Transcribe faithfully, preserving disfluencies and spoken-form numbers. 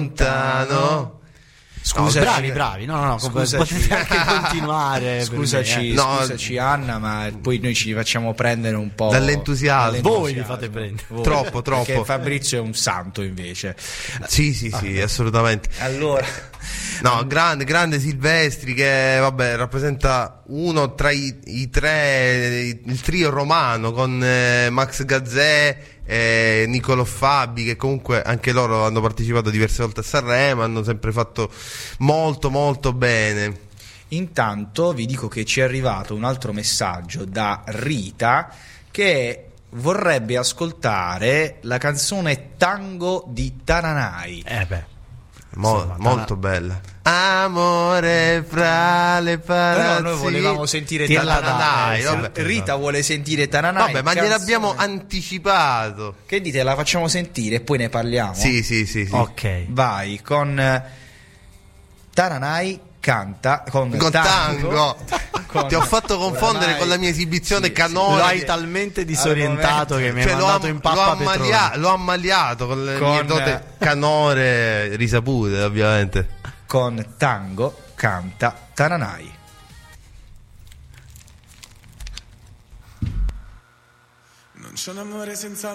lontano. Scusaci, no, bravi, bravi. No, no, no, scusaci. potete anche continuare. Scusaci, me, eh. no, scusaci Anna, ma poi noi ci facciamo prendere un po' dall'entusiasmo. Voi vi fate prendere. Voi. Troppo, troppo. Perché Fabrizio è un santo invece. Sì, sì, sì, ah, assolutamente. Allora, no, grande, grande Silvestri che vabbè rappresenta uno tra i, i tre, il trio romano con eh, Max Gazzè, eh, Nicolò Fabi, che comunque anche loro hanno partecipato diverse volte a Sanremo, hanno sempre fatto molto molto bene. intanto vi dico che ci è arrivato un altro messaggio da Rita che vorrebbe ascoltare la canzone Tango di Tananai. Eh beh. Mo- Insomma, molto bella. Amore fra le palazzi. Però noi volevamo sentire Tirla Tananai. dai, vabbè. Rita vuole sentire Tananai. Vabbè, ma canzone. gliel'abbiamo anticipato. Che dite, la facciamo sentire e poi ne parliamo? Sì, sì, sì, sì. Ok. Vai con eh, Tananai canta con, Con tango, tango. con- Ti ho fatto confondere oramai- con la mia esibizione sì, canone. Lo hai talmente disorientato che mi hai Cioè, l'ho, mandato am- in l'ho, pappa ammalia- Petrone. l'ho ammaliato con le Con- mie note canore risapute, ovviamente. con tango canta Tananai. Non c'è un amore senza